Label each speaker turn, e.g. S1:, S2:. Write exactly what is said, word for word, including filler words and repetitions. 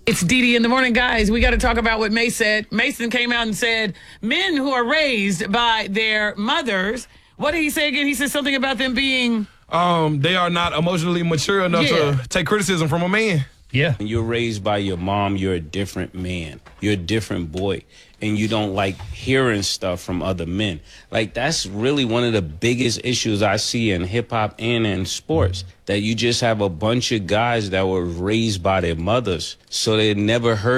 S1: It's Dee Dee in the morning, guys. We got to talk about what Mace said. Mason came out and said men who are raised by their mothers. What did he say again? He said something about them being
S2: um they are not emotionally mature enough yeah. to take criticism from a man.
S3: Yeah.
S4: When you're raised by your mom, you're a different man. You're a different boy. And you don't like hearing stuff from other men. Like, that's really one of the biggest issues I see in hip-hop and in sports, that you just have a bunch of guys that were raised by their mothers, so they never heard